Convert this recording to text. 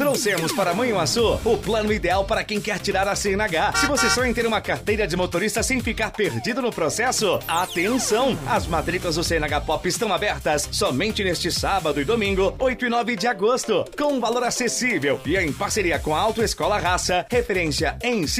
Trouxemos para Manhuaçu o plano ideal para quem quer tirar a CNH. Se você sonha em ter uma carteira de motorista sem ficar perdido no processo, atenção! As matrículas do CNH Pop estão abertas somente neste sábado e domingo, 8 e 9 de agosto, com um valor acessível e em parceria com a Autoescola Raça, referência em